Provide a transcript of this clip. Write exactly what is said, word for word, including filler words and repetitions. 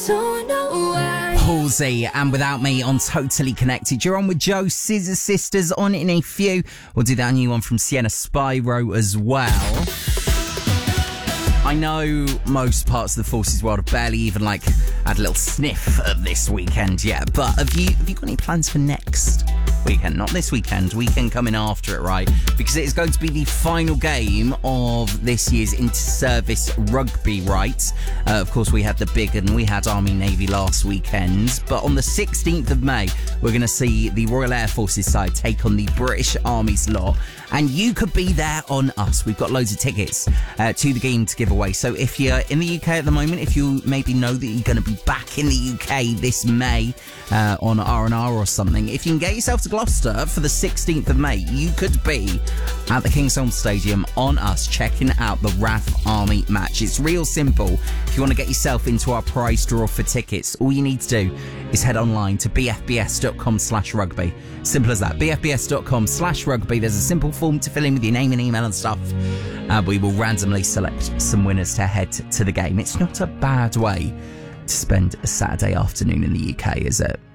Don't know why. Halsey and Without Me on Totally Connected. You're on with Joe, Scissor Sisters on in a few. We'll do that new one from Sienna Spyro as well. I know most parts of the Forces world have barely even like had a little sniff of this weekend yet, but have you have you got any plans for next weekend? Not this weekend, weekend coming after it, right? Because it is going to be the final game of this year's inter-service rugby, right? Uh, of course, we had the big and we had Army Navy last weekend, but on the sixteenth of May, we're going to see the Royal Air Forces side take on the British Army's lot, and you could be there on us. We've got loads of tickets uh, to the game to give away. So if you're in the U K at the moment, if you maybe know that you're going to be back in the U K this May uh, on R and R or something, if you can get yourself to Gloucester for the sixteenth of May, you could be at the Kingsholm Stadium on us checking out the R A F Army match. It's real simple. If you want to get yourself into our prize draw for tickets, all you need to do is head online to b f b s dot com slash rugby. Simple as that. b f b s dot com slash rugby. There's a simple form to fill in with your name and email and stuff. And we will randomly select some winners to head to the game. It's not a bad way to spend a Saturday afternoon in the U K, is it?